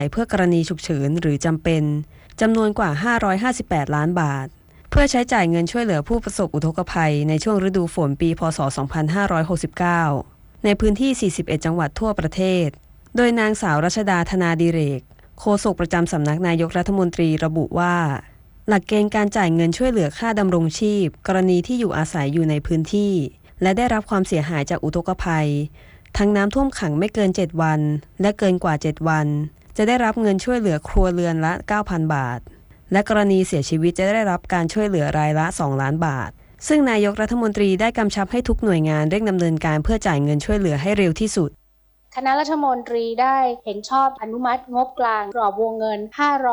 เพื่อกรณีฉุกเฉินหรือจำเป็นจำนวนกว่า558ล้านบาทเพื่อใช้จ่ายเงินช่วยเหลือผู้ประสบอุทกภัยในช่วงฤดูฝนปีพ.ศ. 2569ในพื้นที่41จังหวัดทั่วประเทศโดยนางสาวรัชดาธนาดิเรกโฆษกประจำสำนักนายกรัฐมนตรีระบุว่าหลักเกณฑ์การจ่ายเงินช่วยเหลือค่าดำรงชีพกรณีที่อยู่อาศัยอยู่ในพื้นที่และได้รับความเสียหายจากอุทกภัยทั้งน้ำท่วมขังไม่เกิน7วันและเกินกว่า7วันจะได้รับเงินช่วยเหลือครัวเรือนละ 9,000 บาทและกรณีเสียชีวิตจะได้รับการช่วยเหลือรายละ2ล้านบาทซึ่งนายกรัฐมนตรีได้กำชับให้ทุกหน่วยงานเร่งดำเนินการเพื่อจ่ายเงินช่วยเหลือให้เร็วที่สุดคณะรัฐมนตรีได้เห็นชอบอนุมัติงบกลางกรอบวงเงิน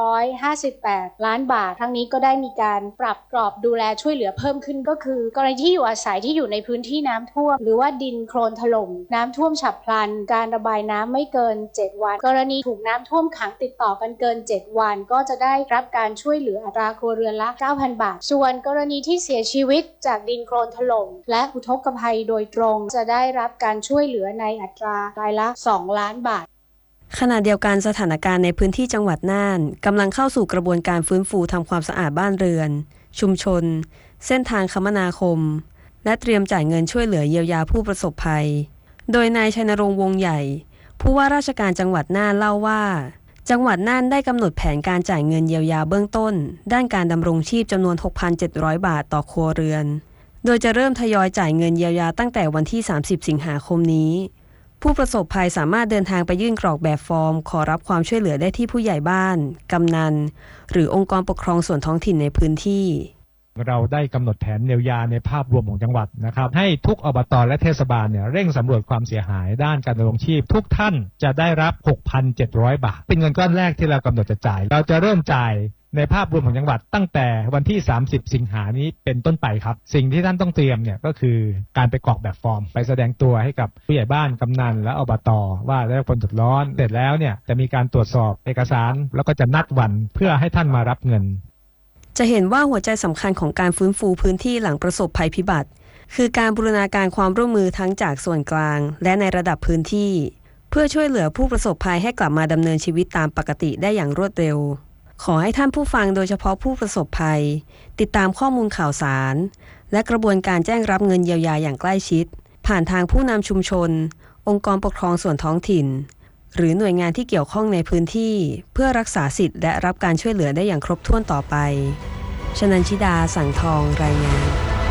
558ล้านบาททั้งนี้ก็ได้มีการปรับกรอบดูแลช่วยเหลือเพิ่มขึ้นก็คือกรณีที่อยู่อาศัยที่อยู่ในพื้นที่น้ำท่วมหรือว่าดินโคลนถล่มน้ำท่วมฉับพลันการระบายน้ำไม่เกิน7วันกรณีถูกน้ำท่วมขังติดต่อกันเกิน7วันก็จะได้รับการช่วยเหลืออัตราครัวเรือนละ 9,000 บาทส่วนกรณีที่เสียชีวิตจากดินโคลนถล่มและอุทกภัยโดยตรงจะได้รับการช่วยเหลือในอัตรารายละ2ล้านบาทขณะเดียวกันสถานการณ์ในพื้นที่จังหวัดน่านกำลังเข้าสู่กระบวนการฟื้นฟูทำความสะอาดบ้านเรือนชุมชนเส้นทางคมนาคมและเตรียมจ่ายเงินช่วยเหลือเยียวยาผู้ประสบภัยโดยนายชัยนรงค์วงศ์ใหญ่ผู้ว่าราชการจังหวัดน่านเล่าว่าจังหวัดน่านได้กำหนดแผนการจ่ายเงินเยียวยาเบื้องต้นด้านการดำรงชีพจำนวน 6,700 บาทต่อครัวเรือนโดยจะเริ่มทยอยจ่ายเงินเยียวยาตั้งแต่วันที่30สิงหาคมนี้ผู้ประสบภัยสามารถเดินทางไปยื่นกรอกแบบฟอร์มขอรับความช่วยเหลือได้ที่ผู้ใหญ่บ้านกำนันหรือองค์กรปกครองส่วนท้องถิ่นในพื้นที่เราได้กำหนดแผนเยียวยาในภาพรวมของจังหวัดนะครับให้ทุกอบต.และเทศบาลเร่งสำรวจความเสียหายด้านการดำรงชีพทุกท่านจะได้รับ 6,700 บาทเป็นเงินก้อนแรกที่เรากำหนดจะจ่ายเราจะเริ่มจ่ายในภาพรวมของจังหวัดตั้งแต่วันที่30สิงหานี้เป็นต้นไปครับสิ่งที่ท่านต้องเตรียมก็คือการไปกรอกแบบฟอร์มไปแสดงตัวให้กับผู้ใหญ่บ้านกำนันและอบต.ว่าได้รับผลเดือดร้อนเสร็จแล้วจะมีการตรวจสอบเอกสารแล้วก็จะนัดวันเพื่อให้ท่านมารับเงินจะเห็นว่าหัวใจสำคัญของการฟื้นฟูพื้นที่หลังประสบภัยพิบัติคือการบูรณาการความร่วมมือทั้งจากส่วนกลางและในระดับพื้นที่เพื่อช่วยเหลือผู้ประสบภัยให้กลับมาดำเนินชีวิตตามปกติได้อย่างรวดเร็วขอให้ท่านผู้ฟังโดยเฉพาะผู้ประสบภัยติดตามข้อมูลข่าวสารและกระบวนการแจ้งรับเงินเยียวยาอย่างใกล้ชิดผ่านทางผู้นำชุมชนองค์กรปกครองส่วนท้องถิ่นหรือหน่วยงานที่เกี่ยวข้องในพื้นที่เพื่อรักษาสิทธิ์และรับการช่วยเหลือได้อย่างครบถ้วนต่อไปชนันชิดาสังทองรายงาน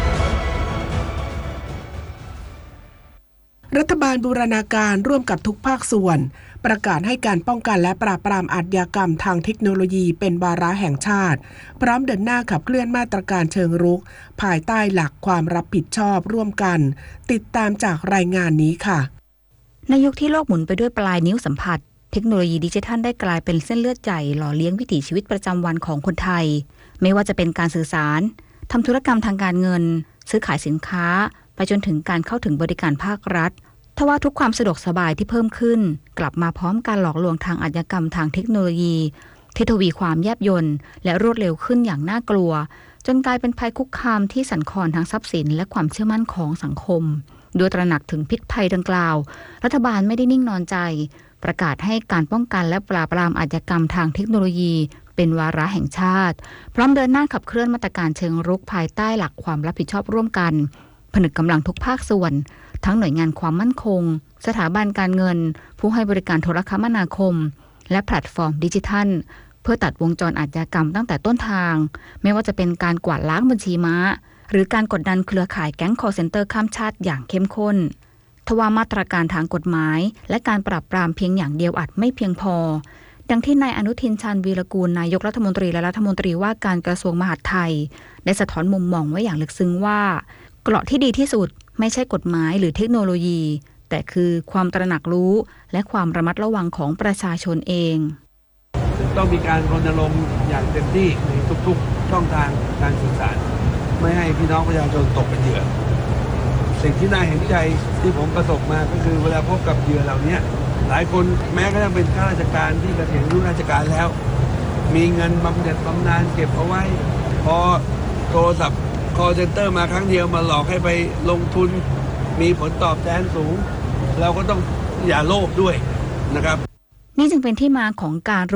รัฐบาลบูรณาการร่วมกับทุกภาคส่วนประกาศให้การป้องกันและปราบปรามอาชญากรรมทางเทคโนโลยีเป็นวาระแห่งชาติพร้อมเดินหน้าขับเคลื่อนมาตรการเชิงรุกภายใต้หลักความรับผิดชอบร่วมกันติดตามจากรายงานนี้ค่ะในยุคที่โลกหมุนไปด้วยปลายนิ้วสัมผัสเทคโนโลยีดิจิทัลได้กลายเป็นเส้นเลือดใหญ่หล่อเลี้ยงวิถีชีวิตประจำวันของคนไทยไม่ว่าจะเป็นการสื่อสารทำธุรกรรมทางการเงินซื้อขายสินค้าไปจนถึงการเข้าถึงบริการภาครัฐทว่าทุกความสะดวกสบายที่เพิ่มขึ้นกลับมาพร้อมการหลอกลวงทางอาชญากรรมทางเทคโนโลยีที่ทวีความแยบยลและรวดเร็วขึ้นอย่างน่ากลัวจนกลายเป็นภัยคุกคามที่สั่นคลอนทางทรัพย์สินและความเชื่อมั่นของสังคมโดยตระหนักถึงพิษภัยดังกล่าวรัฐบาลไม่ได้นิ่งนอนใจประกาศให้การป้องกันและปราบปรามอาชญากรรมทางเทคโนโลยีเป็นวาระแห่งชาติพร้อมเดินหน้าขับเคลื่อนมาตรการเชิงรุกภายใต้หลักความรับผิดชอบร่วมกันผนึกกำลังทุกภาคส่วนทั้งหน่วยงานความมั่นคงสถาบันการเงินผู้ให้บริการโทรคมนาคมและแพลตฟอร์มดิจิทัลเพื่อตัดวงจรอาชญากรรมตั้งแต่ต้นทางไม่ว่าจะเป็นการกวาดล้างบัญชีม้าหรือการกดดันเครือข่ายแก๊งคอลเซ็นเตอร์ข้ามชาติอย่างเข้มข้นทว่ามาตรการทางกฎหมายและการปราบปรามเพียงอย่างเดียวอาจไม่เพียงพอดังที่นายอนุทินชาญวีรกูลนายกรัฐมนตรีและรัฐมนตรีว่าการกระทรวงมหาดไทยได้สะท้อนมุมมองไว้อย่างลึกซึ้งว่าเกราะที่ดีที่สุดไม่ใช่กฎหมายหรือเทคโนโลยีแต่คือความตระหนักรู้และความระมัดระวังของประชาชนเองต้องมีการรณรงค์อย่างเต็มที่ในทุกๆช่องทางการสื่อสารไม่ให้พี่น้องประชาชนตกเป็นเหยื่อสิ่งที่น่าเห็นใจที่ผมประสบมาก็คือเวลาพบกับเหยื่อเหล่านี้หลายคนแม้กระทั่งเป็นข้าราชการที่เกษียณอายุราชการแล้วมีเงินบำเหน็จบำนาญเก็บเอาไว้พอโทรศัพท์call center มาครั้งเดียวมาหลอกให้ไปลงทุนมีผลตอบแทนสูงเราก็ต้องอย่าโลภด้วยนะครับนี่จึงเป็นที่มาของการ